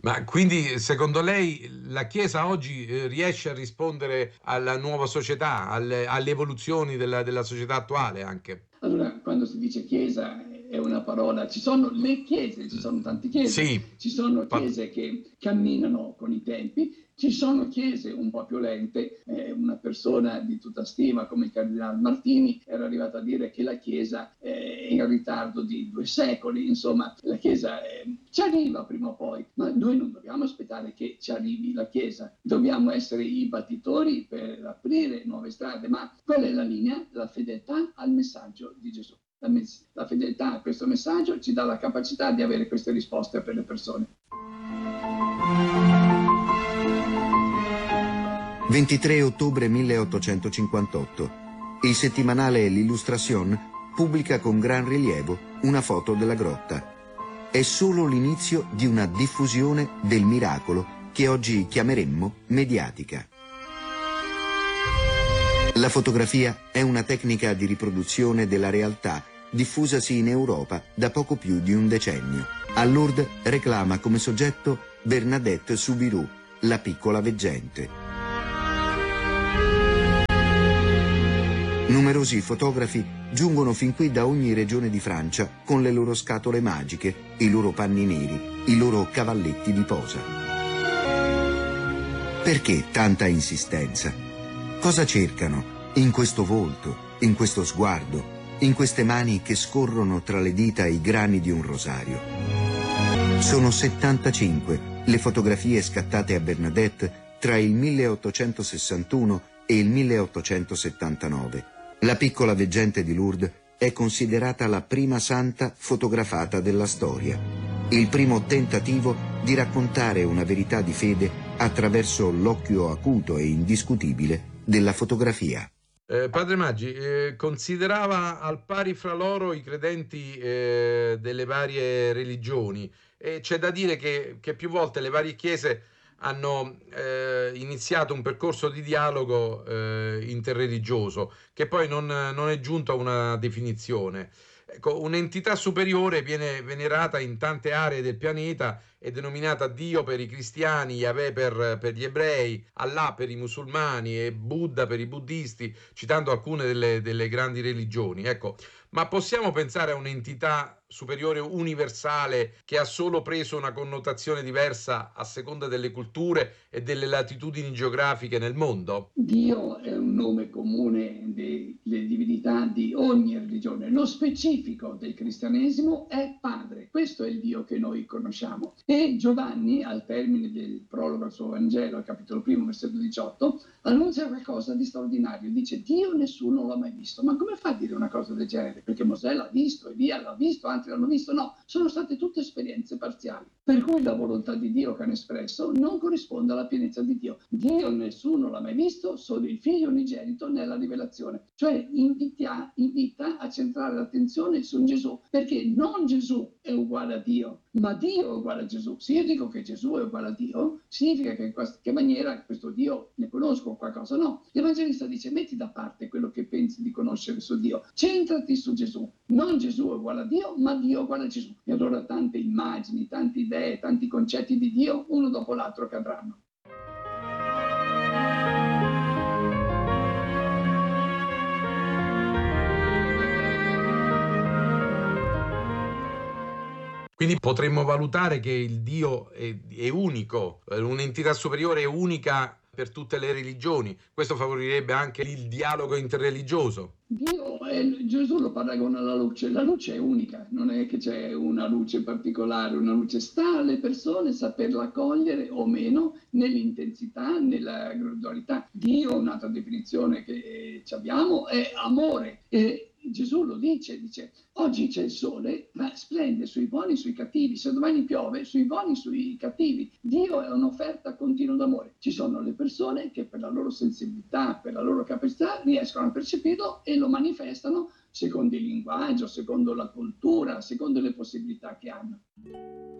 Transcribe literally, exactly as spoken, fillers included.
Ma quindi secondo lei la Chiesa oggi eh, riesce a rispondere alla nuova società, alle, alle evoluzioni della, della società attuale anche? Allora, quando si dice chiesa è una parola, ci sono le chiese, ci sono tante chiese, Sì, ci sono fa- chiese che camminano con i tempi, ci sono chiese un po' più lente. Eh, una persona di tutta stima come il Cardinale Martini era arrivato a dire che la Chiesa è in ritardo di due secoli, insomma la Chiesa è, ci arriva prima o poi, ma noi non dobbiamo aspettare che ci arrivi la Chiesa, dobbiamo essere i battitori per aprire nuove strade, ma qual è la linea? La fedeltà al messaggio di Gesù. La, mes- la fedeltà a questo messaggio ci dà la capacità di avere queste risposte per le persone. ventitré ottobre milleottocentocinquantotto. Il settimanale L'Illustration pubblica con gran rilievo una foto della grotta. È solo l'inizio di una diffusione del miracolo che oggi chiameremmo mediatica. La fotografia è una tecnica di riproduzione della realtà diffusasi in Europa da poco più di un decennio. A Lourdes reclama come soggetto Bernadette Soubirous, la piccola veggente. Numerosi fotografi giungono fin qui da ogni regione di Francia con le loro scatole magiche, i loro panni neri, i loro cavalletti di posa. Perché tanta insistenza? Cosa cercano in questo volto, in questo sguardo, in queste mani che scorrono tra le dita i grani di un rosario? Sono settantacinque le fotografie scattate a Bernadette tra il milleottocentosessantuno e il milleottocentosettantanove. La piccola veggente di Lourdes è considerata la prima santa fotografata della storia, il primo tentativo di raccontare una verità di fede attraverso l'occhio acuto e indiscutibile della fotografia. Eh, Padre Maggi, eh, considerava al pari fra loro i credenti eh, delle varie religioni e c'è da dire che, che più volte le varie chiese hanno eh, iniziato un percorso di dialogo eh, interreligioso che poi non, non è giunto a una definizione. Ecco, un'entità superiore viene venerata in tante aree del pianeta, è denominata Dio per i cristiani, Yahweh per, per gli ebrei, Allah per i musulmani e Buddha per i buddisti, citando alcune delle, delle grandi religioni. Ecco, ma possiamo pensare a un'entità superiore universale che ha solo preso una connotazione diversa a seconda delle culture e delle latitudini geografiche nel mondo? Dio è un nome comune delle divinità di ogni religione. Lo specifico del cristianesimo è Padre. Questo è il Dio che noi conosciamo. E Giovanni, al termine del prologo al suo Vangelo, al capitolo primo, versetto diciotto, annuncia qualcosa di straordinario. Dice: Dio nessuno l'ha mai visto. Ma come fa a dire una cosa del genere? Perché Mosè l'ha visto, Elia l'ha visto, altri l'hanno visto? No, sono state tutte esperienze parziali. Per cui la volontà di Dio che hanno espresso non corrisponde alla pienezza di Dio. Dio nessuno l'ha mai visto, solo il figlio unigenito nella rivelazione. Cioè invita, invita a centrare l'attenzione su Gesù, perché non Gesù è uguale a Dio, ma Dio è uguale a Gesù. Se io dico che Gesù è uguale a Dio, significa che in qualche maniera questo Dio ne conosco qualcosa. No, l'Evangelista dice: metti da parte quello che pensi di conoscere su Dio, centrati su Gesù. Non Gesù è uguale a Dio, ma Dio è uguale a Gesù. E allora tante immagini, tante idee, tanti concetti di Dio, uno dopo l'altro cadranno. Quindi potremmo valutare che il Dio è, è unico, un'entità superiore è unica per tutte le religioni. Questo favorirebbe anche il dialogo interreligioso. Dio è, Gesù lo paragona alla luce, la luce è unica, non è che c'è una luce particolare, una luce sta alle persone saperla cogliere o meno nell'intensità, nella gradualità. Dio, un'altra definizione che abbiamo, è amore. E Gesù lo dice, dice: oggi c'è il sole, ma splende sui buoni e sui cattivi, se domani piove sui buoni e sui cattivi. Dio è un'offerta continua d'amore. Ci sono le persone che per la loro sensibilità, per la loro capacità riescono a percepirlo e lo manifestano secondo il linguaggio, secondo la cultura, secondo le possibilità che hanno.